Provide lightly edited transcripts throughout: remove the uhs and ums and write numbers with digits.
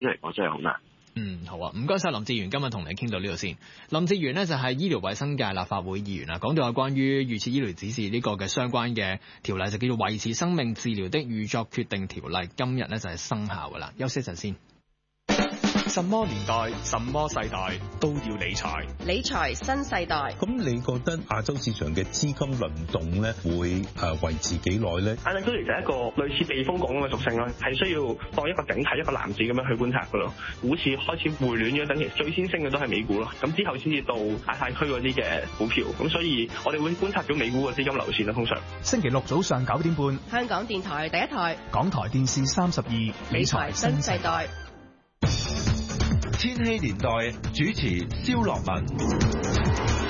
嚟講真係好難。 好啊，唔該晒林哲玄，今日同你傾到呢度先。林哲玄呢就係醫療衛生界立法會議員啊，講到有關於預設醫療指示呢個嘅相關嘅條例，就叫做維持生命治療的預作決定條例，今日呢就係生效噶啦。休息一陣先。 什麼年代、什麼世代都要理財。 理財新世代。 咁你覺得亞洲市場嘅資金輪動咧，會維持幾耐咧？ 亞洲其實係一個類似避風港咁嘅屬性啦，係需要當一個整體一個籃子咁樣去觀察噶咯。股市開始回暖咗，等其實最先升嘅都係美股咯，咁之後先至到亞太區嗰啲嘅股票。咁所以我哋會觀察咗美股嘅資金流線啦，通常。 星期六早上9點半， 香港電台第一台， 港台電視32， 理財新世代。 千禧年代主持蕭樂文。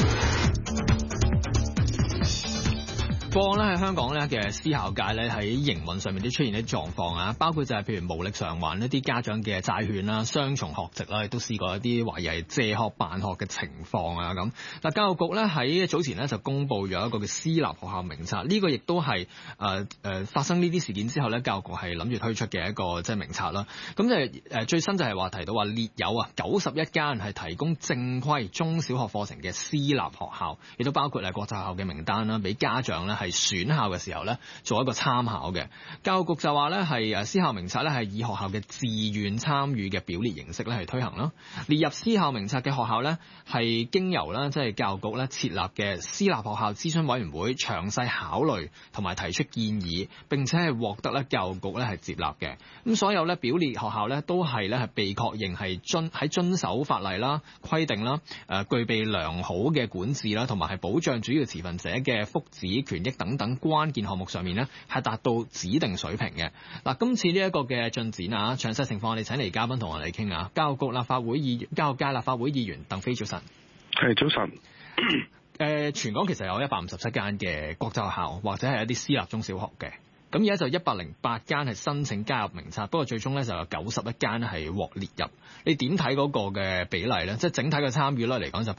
過往咧喺香港咧嘅私校界咧喺營運上面都出現啲狀況啊，包括就係譬如無力償還一啲家長嘅債券啦、雙重學籍啦，亦都試過一啲懷疑係借學辦學嘅情況啊咁。嗱，教育局咧喺早前咧就公布咗一個嘅私立學校名冊，呢個亦都係發生呢啲事件之後咧，教育局係諗住推出嘅一個即係名冊啦。咁即係最新就係話提到話列有91間係提供正規中小學課程嘅私立學校，亦都包括係國際學校嘅名單啦，俾家長咧係選校嘅時候咧做一個參考嘅。教育局就話咧係私校名冊咧係以學校嘅自願參與嘅表列形式咧係推行啦。列入私校名冊嘅學校咧係經由啦即係教育局咧設立嘅私立學校諮詢委員會詳細考慮同埋提出建議，並且係獲得咧教育局咧係接納嘅。咁所有咧表列學校咧都係咧係被確認係遵守法例啦、規定啦、具備良好嘅管治啦，同埋係保障主要持份者嘅福祉權益等等關鍵項目上面咧係達到指定水平嘅。嗱，今次呢一個嘅進展啊，詳細情況我哋請嚟嘉賓同我哋傾下。教育界立法會議員鄧飛，早晨。 係，早晨。 全港其實有157間嘅國際學校或者係一啲私立中小學嘅，咁而家就108間係申請加入名冊，不過最終咧就有91間係獲列入。你點睇嗰個嘅比例咧？即係整體嘅參與率嚟講就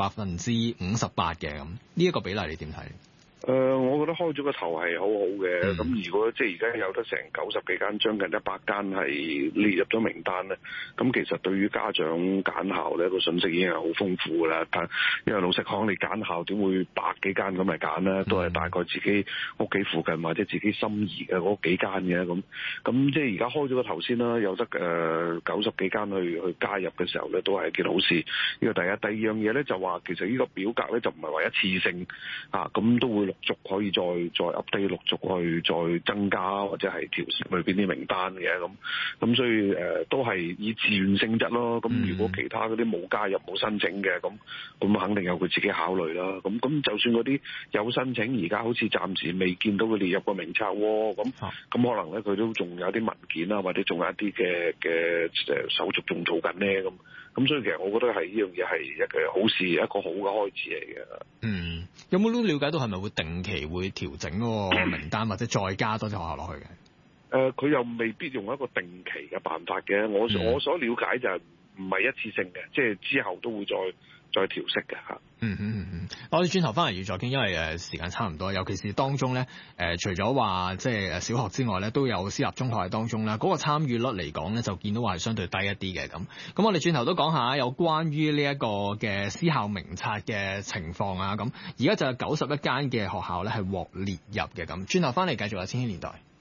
58%嘅咁，呢一個比例你點睇？ 我覺得開咗個頭係好好嘅。咁如果即係而家有得成90幾間，將近100間係列入咗名單咧，咁其實對於家長揀校咧個信息已經係好豐富㗎啦。但因為老實講，你揀校點會百幾間咁嚟揀咧？都係大概自己屋企附近或者自己心儀嘅嗰幾間嘅咁。咁即係而家開咗個頭先啦，有得90幾間去加入嘅時候咧，都係件好事。呢個第一，第二樣嘢咧就話其實呢個表格咧就唔係話一次性咁都會陸續可以再 update， 陸續去再增加或者係調整裏邊啲名單嘅咁所以都係以自願性質咯。咁如果其他嗰啲冇加入冇申請嘅咁肯定有佢自己考慮啦。咁就算嗰啲有申請，而家好似暫時未見到佢列入個名冊喎。咁可能咧佢都仲有啲文件啊，或者仲有一啲嘅手續仲做緊咧咁所以其實我覺得係呢樣嘢係一個好事，一個好嘅開始嚟嘅。 有冇都了解到係咪會定期會調整嗰個名單，或者再加多啲學校落去嘅？ 佢又未必用一個定期嘅辦法嘅。我所了解就係唔係一次性嘅，即係之後都會再調適嘅嚇。 我哋轉頭翻嚟要再傾，因為時間差唔多，尤其是當中咧除咗話即係小學之外咧，都有私立中學喺當中啦。嗰個參與率嚟講咧，就見到話係相對低一啲嘅咁。我哋轉頭都講下有關於呢一個嘅私校名冊嘅情況啊咁。而家就有91間嘅學校咧係獲列入嘅咁。轉頭翻嚟繼續有千禧年代。